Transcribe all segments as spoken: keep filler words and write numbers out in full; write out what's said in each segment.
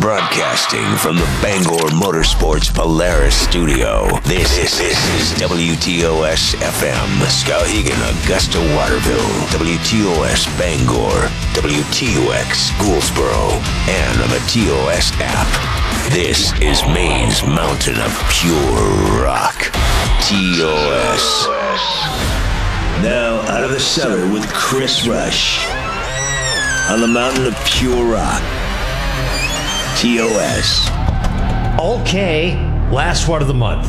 Broadcasting from the Bangor Motorsports Polaris studio, this, this, this is W T O S F M, Skowhegan, Augusta, Waterville, W T O S Bangor, W T O X Gouldsboro, and on the T O S app. This is Maine's mountain of pure rock, T O S. Now out of the cellar with Chris Rush, on the mountain of pure rock, T O S. Okay, last one of the month.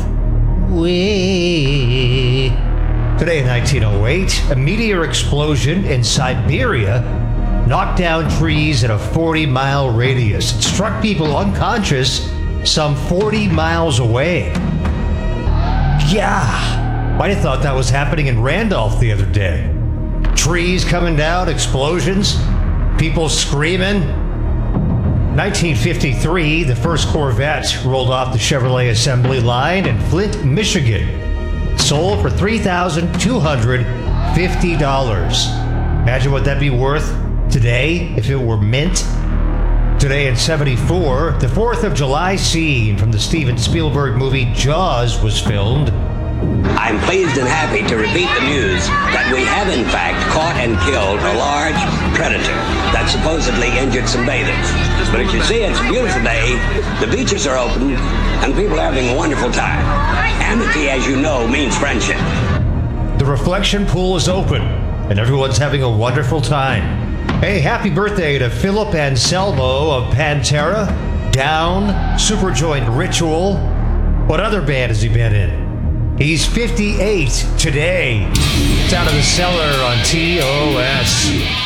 We. Today in nineteen oh eight, a meteor explosion in Siberia knocked down trees in a forty mile radius. It struck people unconscious some forty miles away. Yeah, might have thought that was happening in Randolph the other day. Trees coming down, explosions, people screaming. nineteen fifty-three, the first Corvette rolled off the Chevrolet assembly line in Flint, Michigan. Sold for three thousand two hundred fifty dollars. Imagine what that'd be worth today if it were mint. Today in seventy-four, the fourth of July scene from the Steven Spielberg movie Jaws was filmed. I'm pleased and happy to repeat the news that we have in fact caught and killed a large predator that supposedly injured some bathers. But as you see, it's a beautiful day, the beaches are open, and people are having a wonderful time. Amity, as you know, means friendship. The reflection pool is open, and everyone's having a wonderful time. Hey, happy birthday to Philip Anselmo of Pantera, Down, Superjoint Ritual. What other band has he been in? He's fifty-eight today. It's out of the cellar on T O S.